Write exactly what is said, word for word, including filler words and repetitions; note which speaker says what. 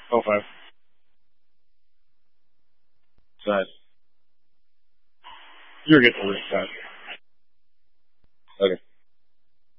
Speaker 1: Oh five. Nice. You're getting the roof cut. Okay.